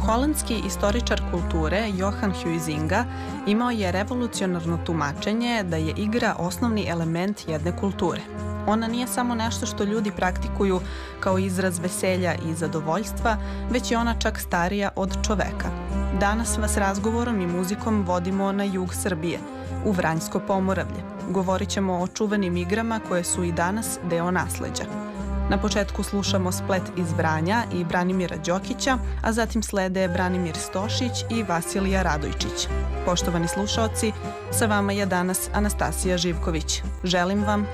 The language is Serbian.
Holandski istoričar kulture Johan Huizinga imao je revolucionarno tumačenje da je igra osnovni element jedne kulture. Ona nije samo nešto što ljudi praktikuju kao izraz veselja i zadovoljstva, već je ona čak starija od čoveka. Danas vas razgovorom i muzikom vodimo na jug Srbije, u Vranjsko Pomoravlje. Govorit ćemo o čuvenim igrama koje su i danas deo nasleđa. Na početku slušamo splet iz Vranja i Branimira Đokića, a zatim slede Branimir Stošić i Vasilija Radojčić. Poštovani slušaoci, sa vama je danas Anastasija Živković. Želim vam